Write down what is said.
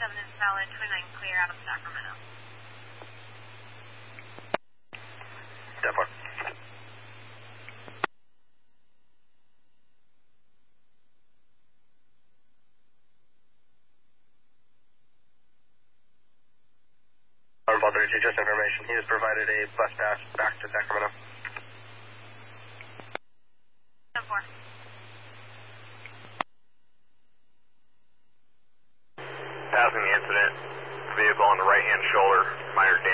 27 is solid, 29 clear out of Sacramento. 10-4. Ball 32, just information. He has provided a bus pass back to Sacramento. 10-4. Passing the incident, vehicle on the right-hand shoulder, minor damage.